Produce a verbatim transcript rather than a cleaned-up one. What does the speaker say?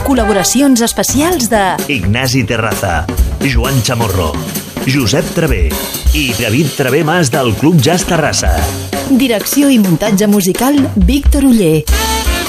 col·laboracions especials de Ignasi Terraza, Joan Chamorro, Josep Travé i David Travé Mas del Club Jazz Terrassa. Direcció i muntatge musical Víctor Oller.